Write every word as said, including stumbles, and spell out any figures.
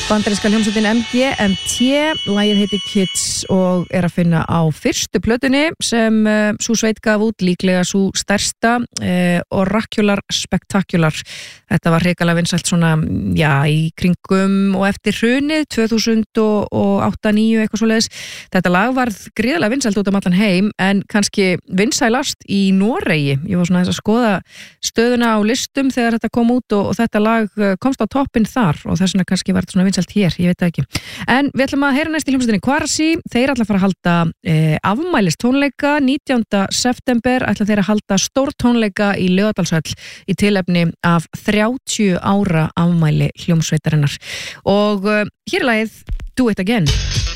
Bandaríska hljómsveitin M G M T, lagið heitir Kids og er að finna á fyrstu plötunni sem uh, sú sveit gaf út, líklega sú stærsta, uh, Oracular Spectacular. Þetta var hrikalega vinsælt svona, já, í kringum og eftir hrunið tvö þúsund og átta níu eitthvað svoleiðis. Þetta lag varð gríðarlega vinsælt út um allan heim en kannski vinsælast í Noregi. Ég var svona þess að skoða stöðuna á listum þegar þetta kom út og, og þetta lag komst á toppinn þar og þess vegna kannski var þetta svona vinsælt hér, ég veit það ekki. En við ætlum að heyra næst í hljómsveitinni Kvarasi. Þeir ætla að fara að halda eh, afmælis tónleika nítjánda september, ætla þeir að halda stór tónleika í Laugardalshöll í tilefni af þrjátíu ára afmæli hljómsveitarinnar. Og uh, hér er lagið Do It Again.